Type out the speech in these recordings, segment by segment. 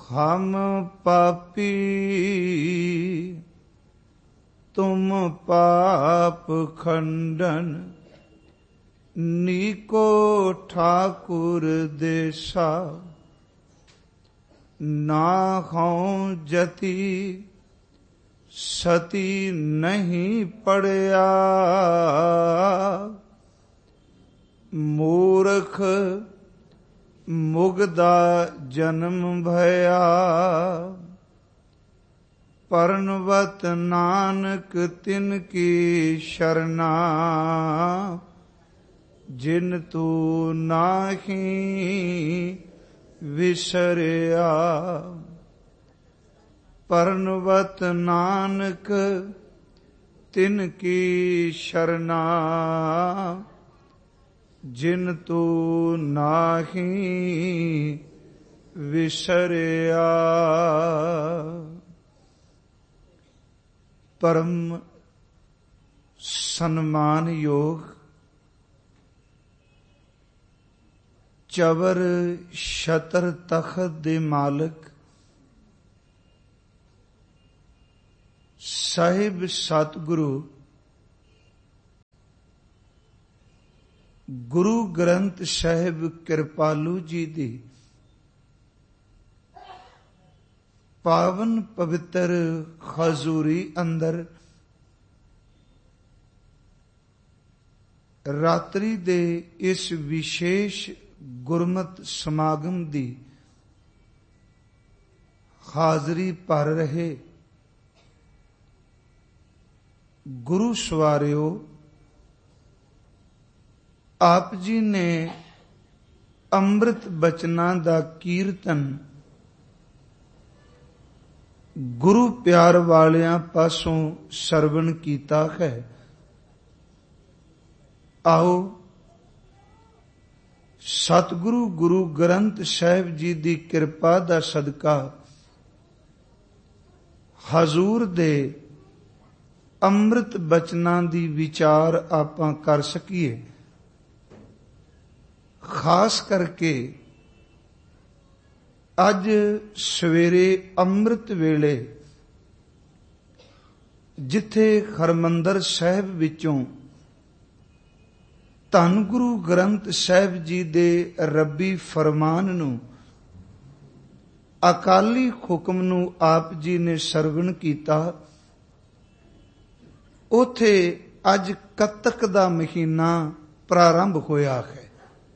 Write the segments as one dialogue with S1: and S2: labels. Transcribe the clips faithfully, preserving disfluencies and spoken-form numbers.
S1: हम पापी तुम पाप खंडन, नीको ठाकुर देसा। ना हों जति सती नहीं पड़या, मूर्ख मुगदा जन्म भया। परनवत नानक तिनकी शरणा, जिन तू नाहीं विसरिया। परनवत नानक तिनकी शरणा, जिन तू नाहीं विसरिया। परम सन्मान योग चवर छतर तखत दे मालिक ਸਾਹਿਬ ਸਤਿਗੁਰੂ ਗੁਰੂ ਗ੍ਰੰਥ ਸਾਹਿਬ ਕਿਰਪਾਲੂ ਜੀ ਦੀ ਪਾਵਨ ਪਵਿੱਤਰ ਹਜ਼ੂਰੀ ਅੰਦਰ ਰਾਤਰੀ ਦੇ ਇਸ ਵਿਸ਼ੇਸ਼ ਗੁਰਮਤ ਸਮਾਗਮ ਦੀ ਹਾਜ਼ਰੀ ਭਰ ਰਹੇ ਗੁਰੂ ਸਵਾਰਿਓ, ਆਪ ਜੀ ਨੇ ਅੰਮ੍ਰਿਤ ਬਚਨਾਂ ਦਾ ਕੀਰਤਨ ਗੁਰੂ ਪਿਆਰ ਵਾਲਿਆਂ ਪਾਸੋਂ ਸਰਵਣ ਕੀਤਾ ਹੈ। ਆਓ ਸਤਿਗੁਰੂ ਗੁਰੂ ਗ੍ਰੰਥ ਸਾਹਿਬ ਜੀ ਦੀ ਕਿਰਪਾ ਦਾ ਸਦਕਾ ਹਜ਼ੂਰ ਦੇ ਅੰਮ੍ਰਿਤ ਬਚਨਾਂ ਦੀ ਵਿਚਾਰ ਆਪਾਂ ਕਰ ਸਕੀਏ। ਖਾਸ ਕਰਕੇ ਅੱਜ ਸਵੇਰੇ ਅੰਮ੍ਰਿਤ ਵੇਲੇ ਜਿੱਥੇ ਹਰਿਮੰਦਰ ਸਾਹਿਬ ਵਿੱਚੋਂ ਧੰਨ ਗੁਰੂ ਗ੍ਰੰਥ ਸਾਹਿਬ ਜੀ ਦੇ ਰੱਬੀ ਫਰਮਾਨ ਨੂੰ, ਅਕਾਲੀ ਹੁਕਮ ਨੂੰ ਆਪ ਜੀ ਨੇ ਸਰਵਣ ਕੀਤਾ। ਉਥੇ ਅੱਜ ਕੱਤਕ ਦਾ ਮਹੀਨਾ ਪ੍ਰਾਰੰਭ ਹੋਇਆ ਹੈ।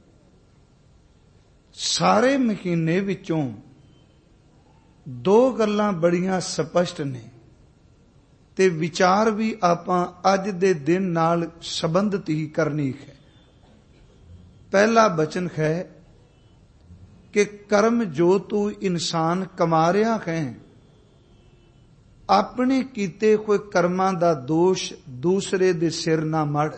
S1: ਸਾਰੇ ਮਹੀਨੇ ਵਿੱਚੋਂ ਦੋ ਗੱਲਾਂ ਬੜੀਆਂ ਸਪਸ਼ਟ ਨੇ ਤੇ ਵਿਚਾਰ ਵੀ ਆਪਾਂ ਅੱਜ ਦੇ ਦਿਨ ਨਾਲ ਸੰਬੰਧਿਤ ਹੀ ਕਰਨੀ ਹੈ। ਪਹਿਲਾ ਬਚਨ ਹੈ ਕਿ ਕਰਮ ਜੋ ਤੂੰ ਇਨਸਾਨ ਕਮਾ ਰਿਹਾ ਹੈ, ਆਪਣੇ ਕੀਤੇ ਹੋਏ ਕਰਮਾਂ ਦਾ ਦੋਸ਼ ਦੂਸਰੇ ਦੇ ਸਿਰ ਨਾ ਮੜ।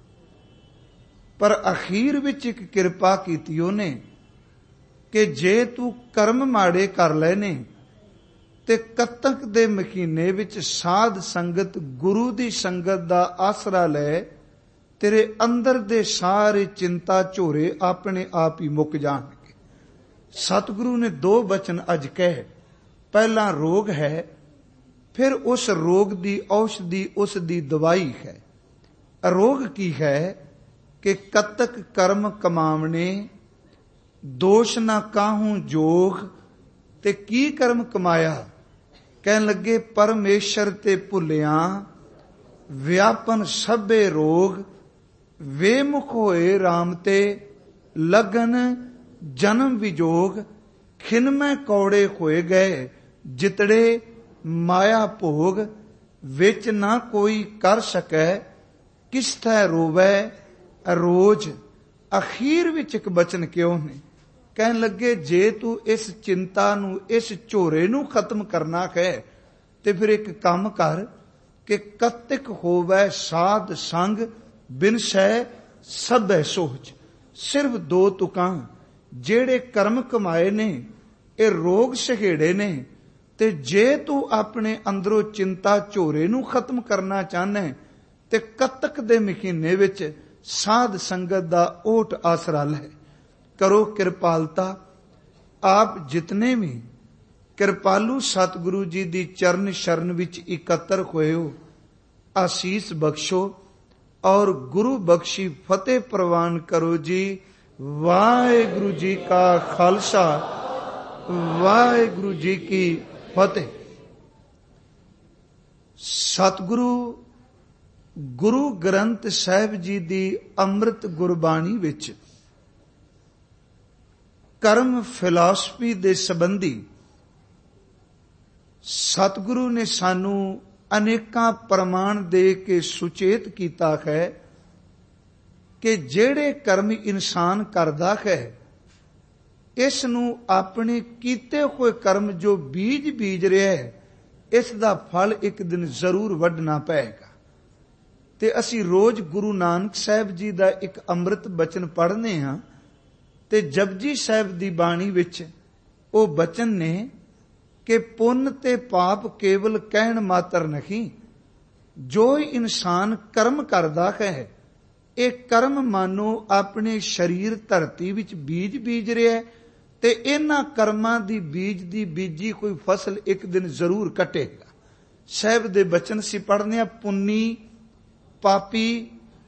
S1: ਪਰ ਅਖੀਰ ਵਿੱਚ ਇੱਕ ਕਿਰਪਾ ਕੀਤੀ ਉਹਨੇ ਕਿ ਜੇ ਤੂੰ ਕਰਮ ਮਾੜੇ ਕਰ ਲਏ ਨੇ ਤੇ ਕੱਤਕ ਦੇ ਮਹੀਨੇ ਵਿੱਚ ਸਾਧ ਸੰਗਤ, ਗੁਰੂ ਦੀ ਸੰਗਤ ਦਾ ਆਸਰਾ ਲੈ, ਤੇਰੇ ਅੰਦਰ ਦੇ ਸਾਰੇ ਚਿੰਤਾ ਝੋਰੇ ਆਪਣੇ ਆਪ ਹੀ ਮੁੱਕ ਜਾਣਗੇ। ਸਤਿਗੁਰੂ ਨੇ ਦੋ ਬਚਨ ਅੱਜ ਕਹੇ। ਪਹਿਲਾ ਰੋਗ ਹੈ, ਫਿਰ ਉਸ ਰੋਗ ਦੀ ਔਸ਼ਧੀ, ਉਸ ਦੀ ਦਵਾਈ ਹੈ। ਰੋਗ ਕੀ ਹੈ ਕਿ ਕੱਤਕ ਕਰਮ ਕਮਾਵਣੇ, ਦੋਸ਼ ਨਾ ਕਾਹੂੰ ਜੋਗ। ਤੇ ਕੀ ਕਰਮ ਕਮਾਇਆ? ਕਹਿਣ ਲੱਗੇ ਪਰਮੇਸ਼ਰ ਤੇ ਭੁੱਲਿਆ, ਵਿਆਪਨ ਸਭੇ ਰੋਗ। ਵੇਮੁਖ ਹੋਏ ਰਾਮ ਤੇ ਲਗਨ ਜਨਮ ਵਿਜੋਗ। ਖਿਨਮੈ ਕੌੜੇ ਹੋਏ ਗਏ ਜਿਤੜੇ ਮਾਇਆ ਭੋਗ। ਵਿੱਚ ਨਾ ਕੋਈ ਕਰ ਸਕੈ ਕਿਸ ਥੈ ਰੋਵੈ ਰੋਜ਼। ਅਖੀਰ ਵਿੱਚ ਇੱਕ ਬਚਨ ਕਿਉਂ ਨੇ? ਕਹਿਣ ਲੱਗੇ ਜੇ ਤੂੰ ਇਸ ਚਿੰਤਾ ਨੂੰ, ਇਸ ਝੋਰੇ ਨੂੰ ਖਤਮ ਕਰਨਾ ਹੈ ਤੇ ਫਿਰ ਇੱਕ ਕੰਮ ਕਰ ਕਿ ਕੱਤਕ ਹੋਵੈ ਸਾਧ ਸੰਗ, ਬਿਨ ਸਹਿ ਸਭੈ ਸੋਚ। ਸਿਰਫ ਦੋ ਤੁਕਾਂ ਜਿਹੜੇ ਕਰਮ ਕਮਾਏ ਨੇ, ਇਹ ਰੋਗ ਸਹੇੜੇ ਨੇ। ਤੇ ਜੇ ਤੂੰ ਆਪਣੇ ਅੰਦਰੋਂ ਚਿੰਤਾ ਝੋਰੇ ਨੂੰ ਖਤਮ ਕਰਨਾ ਚਾਹਨਾ ਤੇ ਕੱਤਕ ਦੇ ਮਹੀਨੇ ਵਿੱਚ ਸਾਧ ਸੰਗਤ ਦਾ ਓਟ ਆਸਰਾ ਲੈ। ਕਰੋ ਕਿਰਪਾਲਤਾ, ਆਪ ਜਿਤਨੇ ਵੀ ਕਿਰਪਾਲੂ ਸਤਿਗੁਰੂ ਜੀ ਦੀ ਚਰਨ ਸ਼ਰਨ ਵਿੱਚ ਇਕੱਤਰ ਹੋਏ ਹੋ, ਆਸੀਸ ਬਖਸ਼ੋ ਔਰ ਗੁਰੂ ਬਖਸ਼ੀ ਫਤਿਹ ਪ੍ਰਵਾਨ ਕਰੋ ਜੀ। ਵਾਹਿਗੁਰੂ ਜੀ ਕਾ ਖਾਲਸਾ, ਵਾਹਿਗੁਰੂ ਜੀ ਕੀ ਫਤਿਹ। ਸਤਿਗੁਰੂ ਗੁਰੂ ਗ੍ਰੰਥ ਸਾਹਿਬ ਜੀ ਦੀ ਅੰਮ੍ਰਿਤ ਗੁਰਬਾਣੀ ਵਿੱਚ ਕਰਮ ਫਿਲਾਸਫੀ ਦੇ ਸੰਬੰਧੀ ਸਤਿਗੁਰੂ ਨੇ ਸਾਨੂੰ ਅਨੇਕਾਂ ਪ੍ਰਮਾਣ ਦੇ ਕੇ ਸੁਚੇਤ ਕੀਤਾ ਹੈ ਕਿ ਜਿਹੜੇ ਕਰਮ ਇਨਸਾਨ ਕਰਦਾ ਹੈ, ਇਸ ਨੂੰ ਆਪਣੇ ਕੀਤੇ ਹੋਏ ਕਰਮ ਜੋ ਬੀਜ ਬੀਜ ਰਿਹਾ ਹੈ, ਇਸ ਦਾ ਫਲ ਇੱਕ ਦਿਨ ਜ਼ਰੂਰ ਵੱਢਣਾ ਪਏਗਾ। ਤੇ ਅਸੀਂ ਰੋਜ਼ ਗੁਰੂ ਨਾਨਕ ਸਾਹਿਬ ਜੀ ਦਾ ਇੱਕ ਅੰਮ੍ਰਿਤ ਬਚਨ ਪੜ੍ਹਨੇ ਹਾਂ, ਤੇ ਜਪਜੀ ਸਾਹਿਬ ਦੀ ਬਾਣੀ ਵਿੱਚ ਉਹ ਬਚਨ ਨੇ ਕਿ ਪੁੰਨ ਤੇ ਪਾਪ ਕੇਵਲ ਕਹਿਣ ਮਾਤਰ ਨਹੀਂ, ਜੋ ਇਨਸਾਨ ਕਰਮ ਕਰਦਾ ਹੈ, ਇਹ ਕਰਮ ਮਾਨੋ ਆਪਣੇ ਸਰੀਰ ਧਰਤੀ ਵਿੱਚ ਬੀਜ ਬੀਜ ਰਿਹਾ ਹੈ, ਤੇ ਇਹਨਾਂ ਕਰਮਾਂ ਦੀ ਬੀਜ ਦੀ ਬੀਜੀ ਕੋਈ ਫਸਲ ਇੱਕ ਦਿਨ ਜ਼ਰੂਰ ਕੱਟੇਗਾ। ਸਾਹਿਬ ਦੇ ਬਚਨ ਸੀ ਪੜ੍ਹਨੇ ਆ, ਪੁੰਨੀ ਪਾਪੀ